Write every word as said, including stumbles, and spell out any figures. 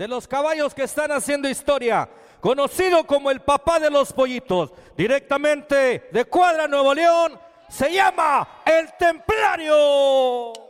de los caballos que están haciendo historia, conocido como el papá de los pollitos, directamente de Cuadra, Nuevo León, se llama El Templario.